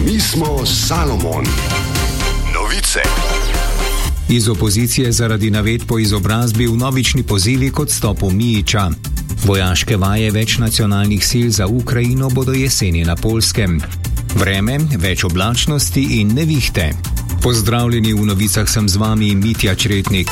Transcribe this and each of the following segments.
Mi smo Salomon. Novice. Iz opozicije zaradi navedb po izobrazbi vnovični pozivi k odstopu Mijića. Vojaške vaje več nacionalnih sil za Ukrajino bodo jeseni na Poljskem. Vreme, več oblačnosti in nevihte. Pozdravljeni, v novicah sem z vami Mitja Čretnik.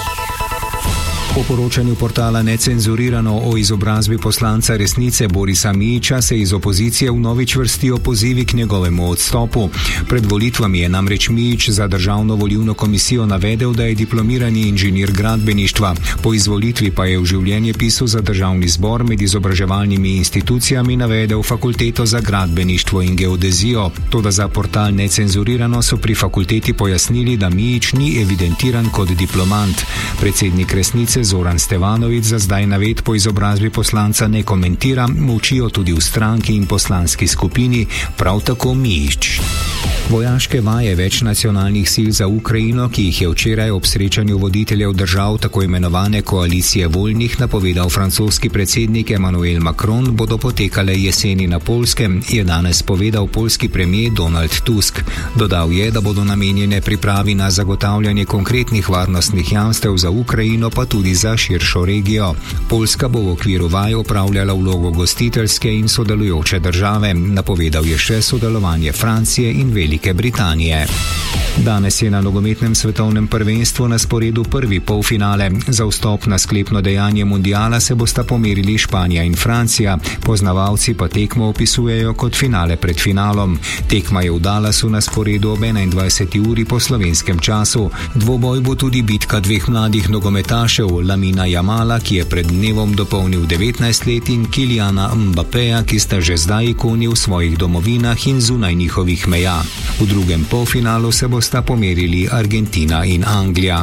Po poročanju portala Necenzurirano o izobrazbi poslanca Resnice Borisa Mijića se iz opozicije vnovič vrstijo pozivi k njegovemu odstopu. Pred volitvami je namreč Mijić za Državno volilno komisijo navedel, da je diplomirani inženir gradbeništva. Po izvolitvi pa je v življenjepisu za Državni zbor med izobraževalnimi institucijami navedel Fakulteto za gradbeništvo in geodezijo. Toda za portal Necenzurirano so pri fakulteti pojasnili, da Mijić ni evidentiran kot diplomant. Predsednik Resnice Zoran Stevanović za zdaj navedb po izobrazbi poslanca ne komentira, molčijo tudi v stranki in poslanski skupini, prav tako Mijić. Vojaške vaje več nacionalnih sil za Ukrajino, ki jih je včeraj ob srečanju voditeljev držav tako imenovane koalicije voljnih napovedal francoski predsednik Emmanuel Macron, bodo potekale jeseni na Poljskem, je danes povedal poljski premier Donald Tusk. Dodal je, da bodo namenjene pripravi na zagotavljanje konkretnih varnostnih jamstev za Ukrajino, pa tudi za širšo regijo. Poljska bo v okviru vaj opravljala vlogo gostiteljske in sodelujoče države. Napovedal je še sodelovanje Francije in Velike Britanije. Danes je na nogometnem svetovnem prvenstvu na sporedu prvi polfinale. Za vstop na sklepno dejanje mundiala se bosta pomerili Španija in Francija. Poznavalci pa tekmo opisujejo kot finale pred finalom. Tekma je v Dallasu na sporedu ob 21. uri po slovenskem času. Dvoboj bo tudi bitka dveh mladih nogometašev, Lamina Jamala, ki je pred dnevom dopolnil 19 let, in Kyliana Mbappeja, ki sta že zdaj ikoni v svojih domovinah in zunaj njihovih meja. V drugem polfinalu se bosta pomerili Argentina in Anglija.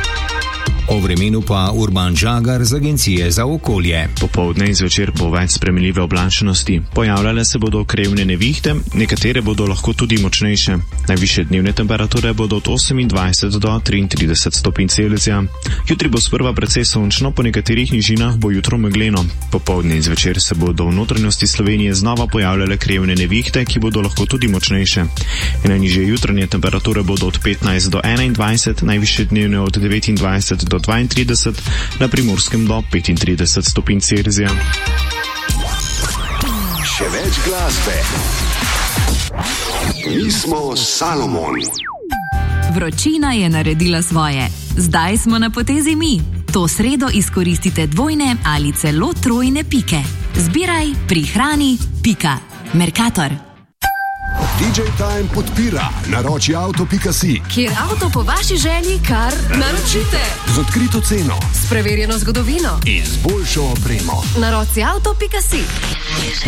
O vremenu pa Urban Žagar z Agencije za okolje. Popoldne in zvečer bo več spremenljive oblačnosti. Pojavljale se bodo krevne nevihte, nekatere bodo lahko tudi močnejše. Najvišje dnevne temperature bodo od 28 do 33 stopinj Celzija. Jutri bo sprva precej sončno, po nekaterih nižinah bo jutro megleno. Popoldne in zvečer se bodo v notranjosti Slovenije znova pojavljale krevne nevihte, ki bodo lahko tudi močnejše. Najnižje jutranje temperature bodo od 15 do 21, najvišje dnevne od 29 do 32, na Primorskem do 35 stopinj Celzija. Še več glasbe. Mi smo Salomon. Vročina je naredila svoje. Zdaj smo na potezi mi. To sredo izkoristite dvojne ali celo trojne pike. Zbiraj, prihrani, pika. Mercator. DJ Time podpira naročiauto.si, kjer avto po vaši želji kar naročite. z odkrito ceno S preverjeno zgodovino in z boljšo opremo. Naročiauto.si.